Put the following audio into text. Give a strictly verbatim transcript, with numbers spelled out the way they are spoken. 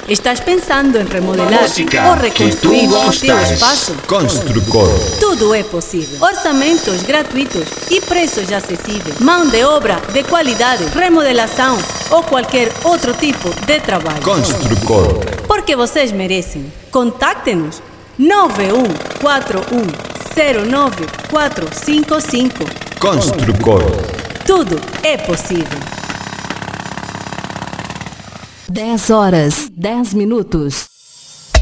Estás pensando em remodelar Música ou reconstruir que tu o teu gostas. espaço? Construcor. Tudo é possível. Orçamentos gratuitos e preços acessíveis. Mão de obra de qualidade, remodelação ou qualquer outro tipo de trabalho. Construcor. Porque vocês merecem. Contacte-nos nove um quatro um zero nove quatro cinco cinco. Construcor. Tudo é possível. dez horas, dez minutos.